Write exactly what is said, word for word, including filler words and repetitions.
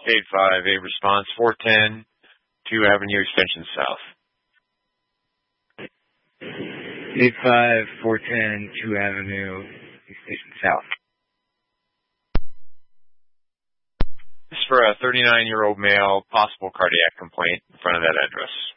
eight five eight response, four ten, two Avenue, extension south. eight five four ten, two Avenue, extension south. This is for a thirty-nine-year-old male, possible cardiac complaint in front of that address.